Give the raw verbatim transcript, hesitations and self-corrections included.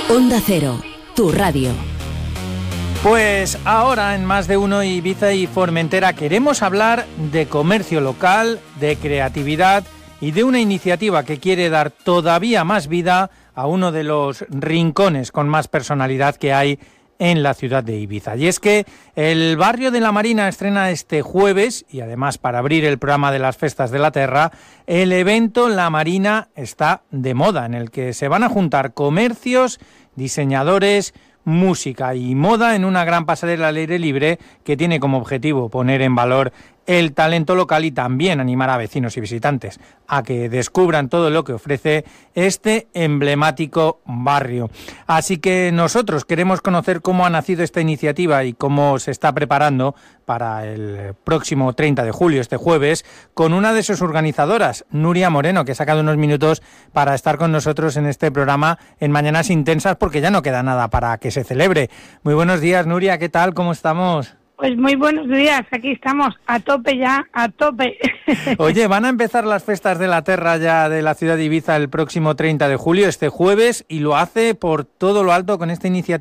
Onda Cero, tu radio. Pues ahora en Más de Uno Ibiza y Formentera queremos hablar de comercio local, de creatividad y de una iniciativa que quiere dar todavía más vida a uno de los rincones con más personalidad que hay en la ciudad de Ibiza. Y es que el barrio de la Marina estrena este jueves, y además para abrir el programa de las Festas de la Terra, el evento La Marina está de moda, en el que se van a juntar comercios, diseñadores, música y moda en una gran pasarela al aire libre que tiene como objetivo poner en valor el talento local y también animar a vecinos y visitantes a que descubran todo lo que ofrece este emblemático barrio. Así que nosotros queremos conocer cómo ha nacido esta iniciativa y cómo se está preparando para el próximo treinta de julio, este jueves, con una de sus organizadoras, Nuria Moreno, que ha sacado unos minutos para estar con nosotros en este programa en Mañanas Intensas, porque ya no queda nada para que se celebre. Muy buenos días, Nuria, ¿qué tal? ¿Cómo estamos? Pues muy buenos días, aquí estamos, a tope ya, a tope. Oye, van a empezar las Festas de la Terra ya de la ciudad de Ibiza el próximo treinta de julio, este jueves, y lo hace por todo lo alto con esta iniciativa